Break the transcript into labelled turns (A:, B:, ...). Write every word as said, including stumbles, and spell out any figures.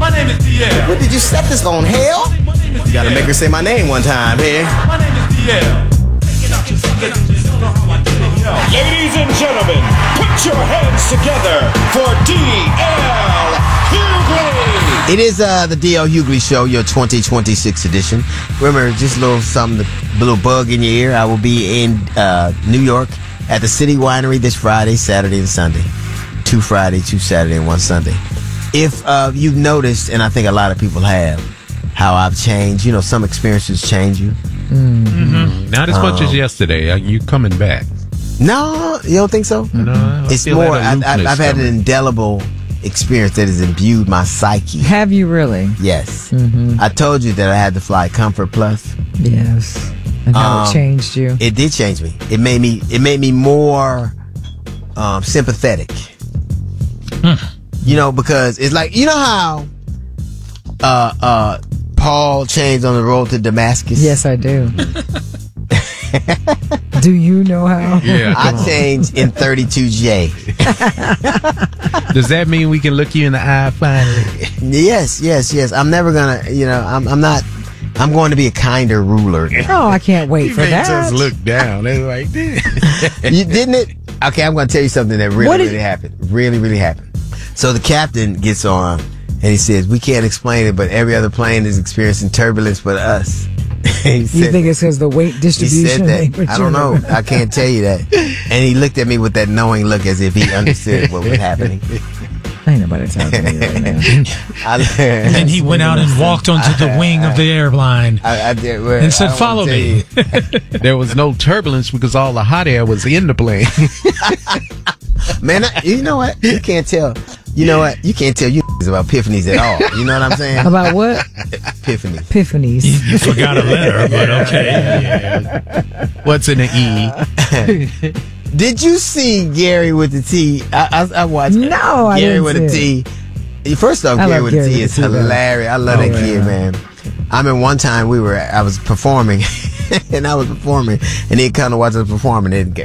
A: My name is D L.
B: What did you set this on, hell? You gotta make her say my name one time, here.
A: My name is D L.
C: Ladies and gentlemen, put your hands together for D L Hughley.
B: It is uh, the D L Hughley Show, your twenty twenty-six edition. Remember, just a little something, a little bug in your ear. I will be in uh, New York at the City Winery this Friday, Saturday, and Sunday. Two Friday, two Saturday, and one Sunday. If uh, you've noticed, and I think a lot of people have, how I've changed, you know, some experiences change you.
D: Mm-hmm. Not as much um, as yesterday. You coming back?
B: No, you don't think so?
D: No, I
B: it's
D: feel
B: more.
D: that
B: I, I've, I've had an indelible experience that has imbued my psyche.
E: Have you really?
B: Yes.
E: Mm-hmm.
B: I told you that I had to fly Comfort Plus.
E: Yes. And how
B: um,
E: it changed you?
B: It did change me. It made me. It made me more um, sympathetic.
F: Hmm.
B: You know, because it's like, you know how uh, uh, Paul changed on the road to Damascus?
E: Yes, I do. Do you know how?
D: Yeah,
B: I
D: on.
B: changed in thirty-two J.
D: Does that mean we can look you in the eye finally?
B: Yes, yes, yes. I'm never gonna, you know, I'm, I'm not, I'm going to be a kinder ruler.
E: Oh, I can't wait
D: you
E: for
D: may
E: that.
D: Just look down. It's like this.
B: You didn't it? Okay, I'm going to tell you something that really,
E: What did-
B: really happened. Really, really happened. So the captain gets on and he says, "We can't explain it, but every other plane is experiencing turbulence but us." He
E: You
B: said-
E: think it's because the weight
B: He
E: distribution?
B: said that. I don't know. I can't tell you that. And he looked at me with that knowing look as if he understood what was happening.
E: Ain't nobody talking to me right now.
B: I,
F: And then he went out and walked onto the wing of the airline
B: I, I did, well,
F: and said,
B: I don't
F: "Follow
B: wanna tell
F: me."
B: you.
D: There was no turbulence because all the hot air was in the plane.
B: Man, I, you know what? You can't tell. You know what? You can't tell you about epiphanies at all. You know what I'm saying?
E: About what?
B: Epiphanies.
E: Epiphanies.
F: You, you forgot a letter, but okay.
D: What's in the E?
B: Did you see Gary with the T? I, I, I watched
E: No, I
B: Gary
E: didn't
B: with the
E: see
B: T. First off,
E: I
B: Gary
E: love
B: with
E: Gary
B: the T
E: with
B: is
E: the T, though.
B: hilarious. I love
E: Oh,
B: that kid,
E: yeah.
B: man. I mean, one time we were, I was performing, and I was performing, and he'd come to watch us perform, and then